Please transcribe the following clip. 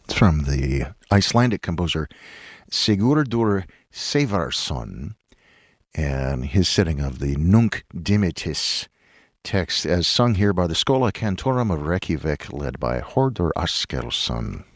It's from the Icelandic composer Sigurdur Sævarsson and his setting of the Nunc Dimittis text as sung here by the Schola Cantorum of Reykjavik, led by Hordur Askelsson.